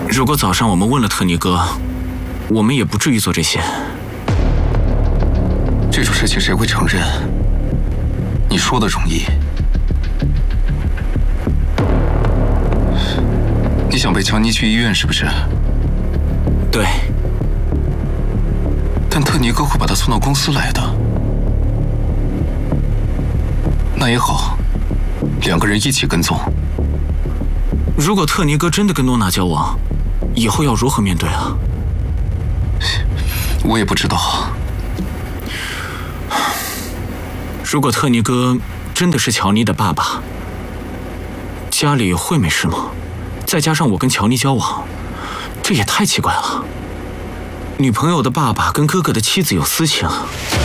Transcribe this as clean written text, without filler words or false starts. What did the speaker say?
如果早上我们问了特尼哥，我们也不至于做这些。 这种事情谁会承认？你说的容易。你想陪乔妮去医院是不是？ 对。 但特尼哥会把他送到公司来的。那也好，两个人一起跟踪。 如果特尼哥真的跟诺娜交往，以后要如何面对啊？ 我也不知道。 如果特尼哥真的是乔妮的爸爸，家里会没事吗？再加上我跟乔妮交往，这也太奇怪了。女朋友的爸爸跟哥哥的妻子有私情。